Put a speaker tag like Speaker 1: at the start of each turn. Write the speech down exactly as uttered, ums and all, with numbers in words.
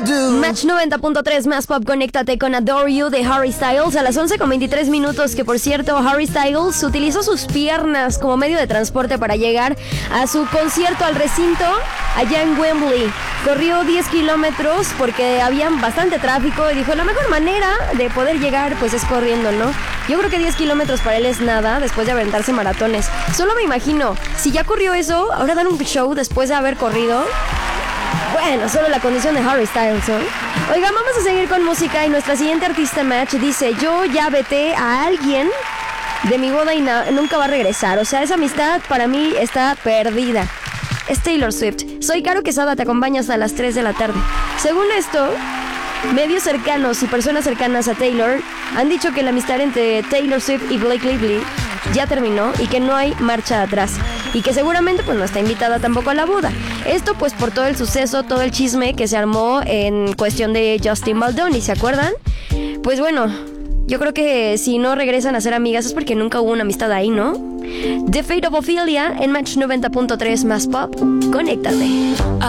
Speaker 1: Match noventa punto tres más pop, conéctate con Adore You de Harry Styles a las once con veintitrés minutos, que por cierto Harry Styles utilizó sus piernas como medio de transporte para llegar a su concierto al recinto allá en Wembley. Corrió diez kilómetros porque había bastante tráfico y dijo la mejor manera de poder llegar pues es corriendo, ¿no? Yo creo que diez kilómetros para él es nada después de aventarse maratones. Solo me imagino, si ya corrió eso, ahora dan un show después de haber corrido. Bueno, solo la condición de Harry Styles, ¿no? Oigan, vamos a seguir con música y nuestra siguiente artista Match dice: yo ya veté a alguien de mi boda y na- nunca va a regresar. O sea, esa amistad para mí está perdida. Es Taylor Swift. Soy Caro Quesada, te acompaño hasta las tres de la tarde. Según esto, medios cercanos y personas cercanas a Taylor han dicho que la amistad entre Taylor Swift y Blake Lively ya terminó y que no hay marcha atrás y que seguramente pues no está invitada tampoco a la boda. Esto pues por todo el suceso, todo el chisme que se armó en cuestión de Justin Baldoni, ¿se acuerdan? Pues bueno, yo creo que si no regresan a ser amigas es porque nunca hubo una amistad ahí, ¿no? The Fate of Ophelia en Match noventa punto tres más pop, conéctate.